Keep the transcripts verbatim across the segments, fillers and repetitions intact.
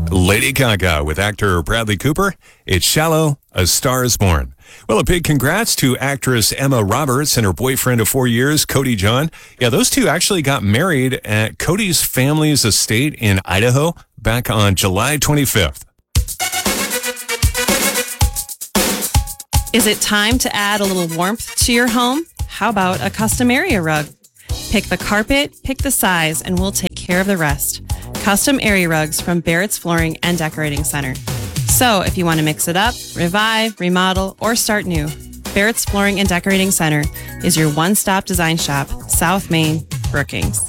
Lady Gaga with actor Bradley Cooper. It's Shallow, A Star Is Born. Well, a big congrats to actress Emma Roberts and her boyfriend of four years, Cody John. Yeah, those two actually got married at Cody's family's estate in Idaho back on July twenty-fifth. Is it time to add a little warmth to your home? How about a custom area rug? Pick the carpet, pick the size, and we'll take care of the rest. Custom area rugs from Barrett's Flooring and Decorating Center. So if you want to mix it up, revive, remodel, or start new, Barrett's Flooring and Decorating Center is your one-stop design shop, South Main, Brookings.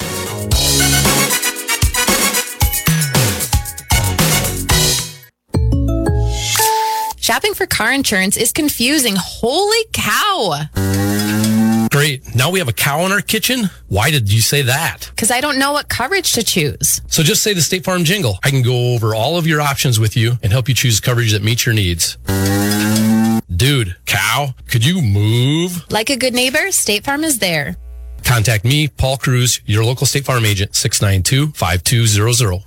Shopping for car insurance is confusing. Holy cow. Great. Now we have a cow in our kitchen? Why did you say that? Because I don't know what coverage to choose. So just say the State Farm jingle. I can go over all of your options with you and help you choose coverage that meets your needs. Dude, cow, could you move? Like a good neighbor, State Farm is there. Contact me, Paul Cruz, your local State Farm agent, six nine two, five two zero zero.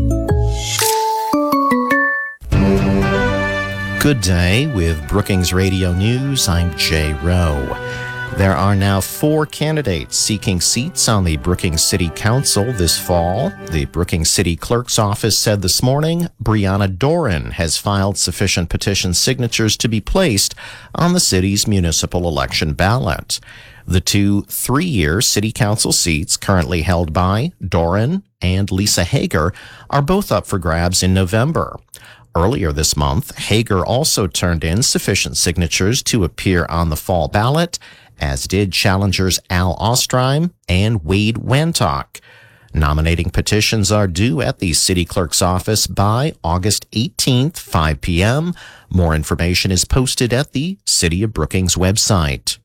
Good day with Brookings Radio News. I'm Jay Rowe. There are now four candidates seeking seats on the Brookings City Council this fall. The Brookings City Clerk's office said this morning Brianna Doran has filed sufficient petition signatures to be placed on the city's municipal election ballot. The two three-year city council seats currently held by Doran and Lisa Hager are both up for grabs in November. Earlier this month, Hager also turned in sufficient signatures to appear on the fall ballot, as did challengers Al Ostreim and Wade Wantock. Nominating petitions are due at the city clerk's office by August eighteenth, five p.m. More information is posted at the City of Brookings website.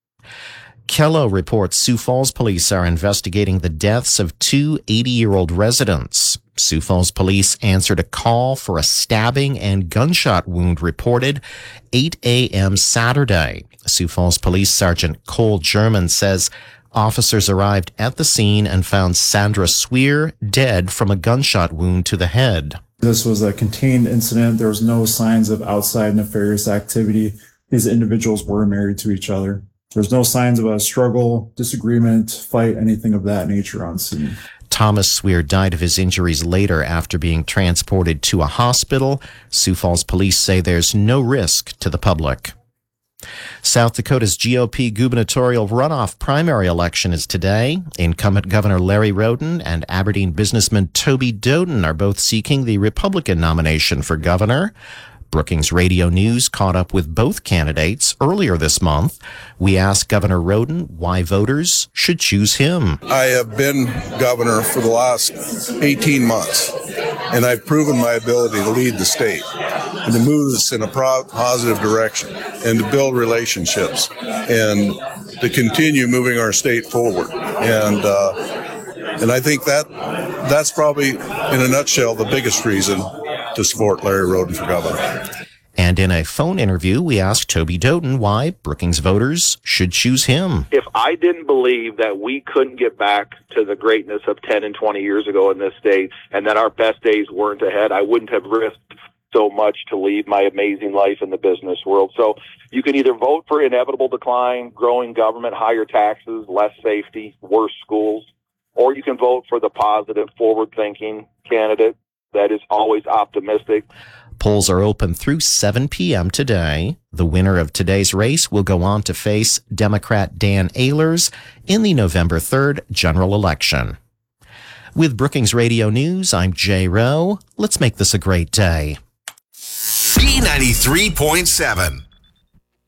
Kello reports Sioux Falls police are investigating the deaths of two eighty-year-old residents. Sioux Falls police answered a call for a stabbing and gunshot wound reported eight a.m. Saturday. Sioux Falls Police Sergeant Cole German says officers arrived at the scene and found Sandra Swear dead from a gunshot wound to the head. This was a contained incident. There was no signs of outside nefarious activity. These individuals were married to each other. There's no signs of a struggle, disagreement, fight, anything of that nature on scene. Thomas Swear died of his injuries later after being transported to a hospital. Sioux Falls police say there's no risk to the public. South Dakota's G O P gubernatorial runoff primary election is today. Incumbent Governor Larry Roden and Aberdeen businessman Toby Doden are both seeking the Republican nomination for governor. Brookings Radio News caught up with both candidates earlier this month. We asked Governor Roden why voters should choose him. I have been governor for the last eighteen months, and I've proven my ability to lead the state and to move us in a pro- positive direction and to build relationships and to continue moving our state forward. And uh, and I think that that's probably, in a nutshell, the biggest reason to support Larry Roden for governor. And in a phone interview, we asked Toby Doden why Brookings voters should choose him. If I didn't believe that we couldn't get back to the greatness of ten and twenty years ago in this state and that our best days weren't ahead, I wouldn't have risked so much to lead my amazing life in the business world. So you can either vote for inevitable decline, growing government, higher taxes, less safety, worse schools, or you can vote for the positive, forward-thinking candidate that is always optimistic. Polls are open through seven p.m. today. The winner of today's race will go on to face Democrat Dan Ehlers in the November third general election. With Brookings Radio News, I'm Jay Rowe. Let's make this a great day. B ninety-three point seven.